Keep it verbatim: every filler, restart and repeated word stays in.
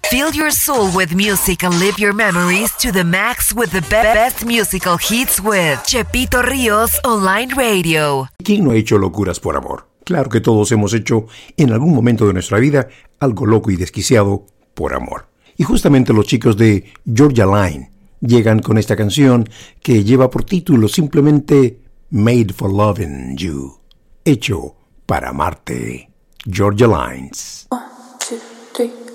Fill your soul with music and live your memories to the max with the be- best musical hits with Chepito Ríos Online Radio. ¿Quién no ha hecho locuras por amor? Claro que todos hemos hecho en algún momento de nuestra vida algo loco y desquiciado por amor. Y justamente los chicos de Georgia Line llegan con esta canción que lleva por título simplemente Made for Loving You, hecho para amarte. Georgia Lines. One, two, three.